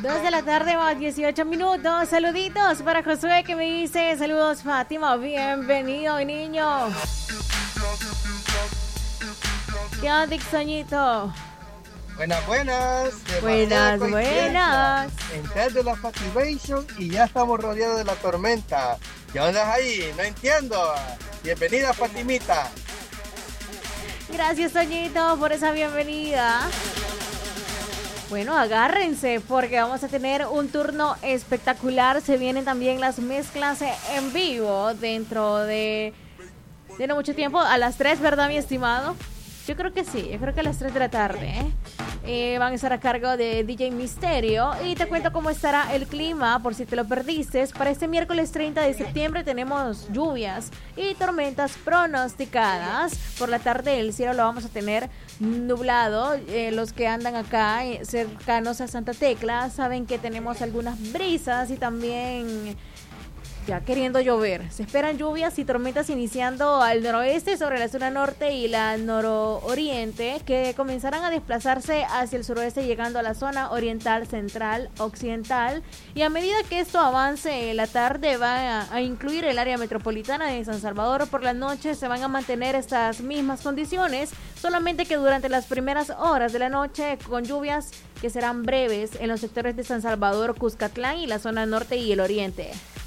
2 de la tarde más 18 minutos. Saluditos para Josué que me dice, saludos Fátima, bienvenido niño. ¿Qué onda, Dixoñito? Buenas, buenas. Buenas. Entrar de la Fativation y ya estamos rodeados de la tormenta. ¿Qué onda ahí? No entiendo. Bienvenida, Fatimita. Gracias, Toñito, por esa bienvenida. Bueno, agárrense porque vamos a tener un turno espectacular. Se vienen también las mezclas en vivo dentro de no mucho tiempo. A las 3, ¿verdad, mi estimado? Yo creo que sí, yo creo que a las 3 de la tarde. Van a estar a cargo de DJ Misterio. Y te cuento cómo estará el clima, por si te lo perdiste. Para este miércoles 30 de septiembre tenemos lluvias y tormentas pronosticadas. Por la tarde el cielo lo vamos a tener nublado. Los que andan acá cercanos a Santa Tecla saben que tenemos algunas brisas y también ya queriendo llover. Se esperan lluvias y tormentas iniciando al noroeste sobre la zona norte y la nororiente, que comenzarán a desplazarse hacia el suroeste llegando a la zona oriental, central, occidental, y a medida que esto avance la tarde va a incluir el área metropolitana de San Salvador. Por la noche se van a mantener estas mismas condiciones, solamente que durante las primeras horas de la noche con lluvias que serán breves en los sectores de San Salvador, Cuscatlán y la zona norte y el oriente.